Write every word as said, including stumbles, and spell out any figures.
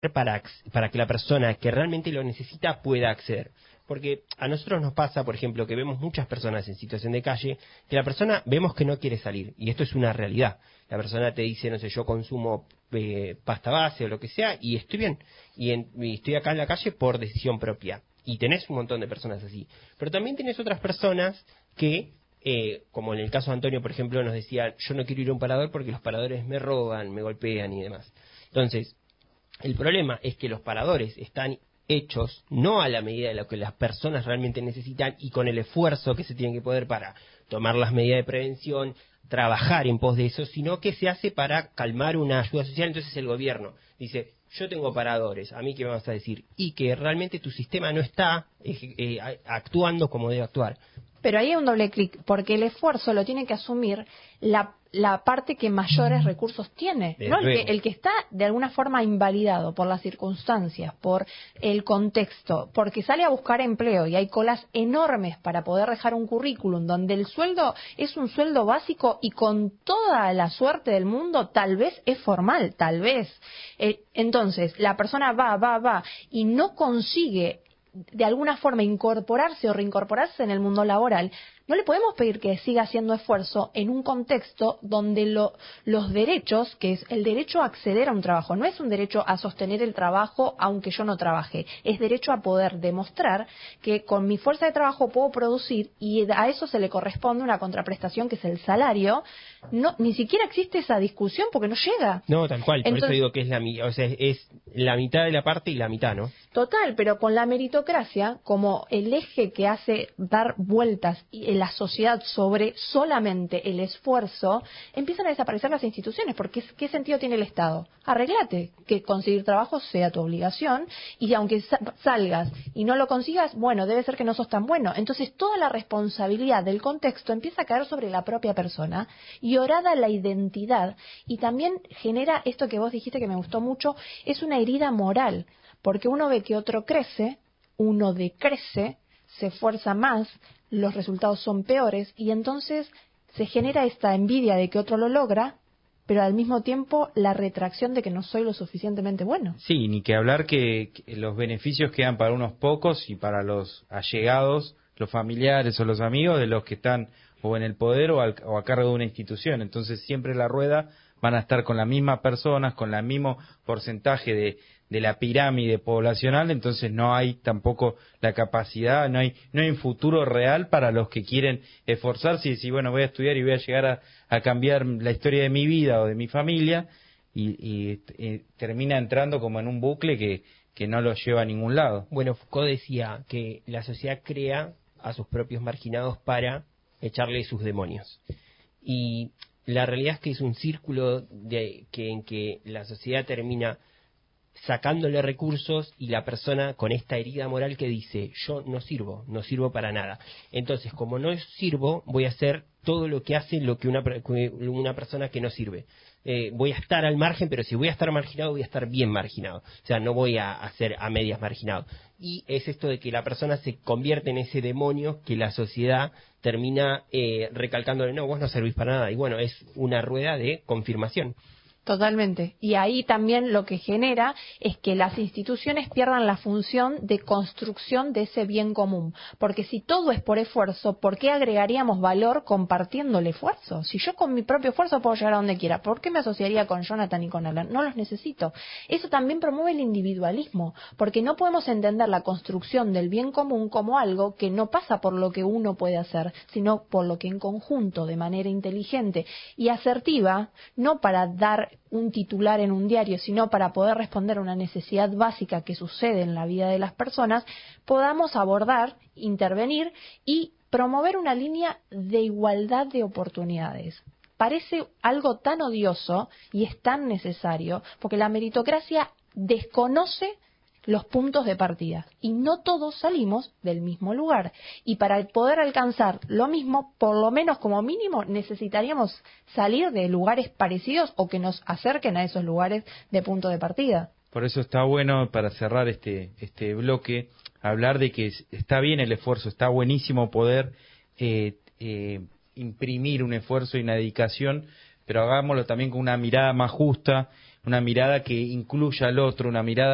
para, para que la persona que realmente lo necesita pueda acceder. Porque a nosotros nos pasa, por ejemplo, que vemos muchas personas en situación de calle, que la persona vemos que no quiere salir, y esto es una realidad. La persona te dice, no sé, yo consumo eh, pasta base o lo que sea, y estoy bien, y, en, y estoy acá en la calle por decisión propia. Y tenés un montón de personas así. Pero también tenés otras personas que, eh, como en el caso de Antonio, por ejemplo, nos decía, yo no quiero ir a un parador porque los paradores me roban, me golpean y demás. Entonces, el problema es que los paradores están hechos no a la medida de lo que las personas realmente necesitan y con el esfuerzo que se tiene que poder para tomar las medidas de prevención, trabajar en pos de eso, sino que se hace para calmar una ayuda social. Entonces el gobierno dice, yo tengo paradores, ¿a mí qué me vas a decir? Y que realmente tu sistema no está eh, eh, actuando como debe actuar. Pero ahí hay un doble clic, porque el esfuerzo lo tiene que asumir la, la parte que mayores recursos tiene, Desde ¿no? El que, luego. el que está de alguna forma invalidado por las circunstancias, por el contexto, porque sale a buscar empleo y hay colas enormes para poder dejar un currículum donde el sueldo es un sueldo básico y con toda la suerte del mundo tal vez es formal, tal vez. Eh, entonces, la persona va, va, va y no consigue de alguna forma incorporarse o reincorporarse en el mundo laboral, no le podemos pedir que siga haciendo esfuerzo en un contexto donde lo, los derechos, que es el derecho a acceder a un trabajo, no es un derecho a sostener el trabajo aunque yo no trabaje, es derecho a poder demostrar que con mi fuerza de trabajo puedo producir y a eso se le corresponde una contraprestación que es el salario. No, ni siquiera existe esa discusión porque no llega. No, tal cual, por Entonces, eso digo que es la, o sea, es la mitad de la parte y la mitad, ¿no? Total, pero con la meritocracia como el eje que hace dar vueltas en la sociedad sobre solamente el esfuerzo, empiezan a desaparecer las instituciones, porque ¿qué sentido tiene el Estado? Arreglate, que conseguir trabajo sea tu obligación, y aunque salgas y no lo consigas, bueno, debe ser que no sos tan bueno. Entonces toda la responsabilidad del contexto empieza a caer sobre la propia persona, y orada la identidad, y también genera esto que vos dijiste que me gustó mucho, es una herida moral. Porque uno ve que otro crece, uno decrece, se esfuerza más, los resultados son peores y entonces se genera esta envidia de que otro lo logra, pero al mismo tiempo la retracción de que no soy lo suficientemente bueno. Sí, ni que hablar que, que los beneficios quedan para unos pocos y para los allegados, los familiares o los amigos de los que están o en el poder o, al, o a cargo de una institución. Entonces siempre la rueda van a estar con las mismas personas, con el mismo porcentaje de de la pirámide poblacional, entonces no hay tampoco la capacidad, no hay no hay un futuro real para los que quieren esforzarse y decir, bueno, voy a estudiar y voy a llegar a, a cambiar la historia de mi vida o de mi familia, y, y, y termina entrando como en un bucle que, que no lo lleva a ningún lado. Bueno, Foucault decía que la sociedad crea a sus propios marginados para echarle sus demonios. Y la realidad es que es un círculo de, que, en que la sociedad termina sacándole recursos y la persona con esta herida moral que dice, yo no sirvo, no sirvo para nada. Entonces, como no sirvo, voy a hacer todo lo que hace lo que una, una persona que no sirve. Eh, voy a estar al margen, pero si voy a estar marginado, voy a estar bien marginado. O sea, no voy a hacer a medias marginado. Y es esto de que la persona se convierte en ese demonio que la sociedad termina eh, recalcándole, no, vos no servís para nada. Y bueno, es una rueda de confirmación. Totalmente. Y ahí también lo que genera es que las instituciones pierdan la función de construcción de ese bien común. Porque si todo es por esfuerzo, ¿por qué agregaríamos valor compartiendo el esfuerzo? Si yo con mi propio esfuerzo puedo llegar a donde quiera, ¿por qué me asociaría con Jonathan y con Alan? No los necesito. Eso también promueve el individualismo, porque no podemos entender la construcción del bien común como algo que no pasa por lo que uno puede hacer, sino por lo que en conjunto, de manera inteligente y asertiva, no para dar un titular en un diario, sino para poder responder a una necesidad básica que sucede en la vida de las personas, podamos abordar, intervenir y promover una línea de igualdad de oportunidades. Parece algo tan odioso y es tan necesario, porque la meritocracia desconoce los puntos de partida y no todos salimos del mismo lugar, y para poder alcanzar lo mismo, por lo menos como mínimo necesitaríamos salir de lugares parecidos o que nos acerquen a esos lugares de punto de partida. Por eso está bueno, para cerrar este este bloque, hablar de que está bien el esfuerzo, está buenísimo poder eh, eh, imprimir un esfuerzo y una dedicación, pero hagámoslo también con una mirada más justa, una mirada que incluya al otro, una mirada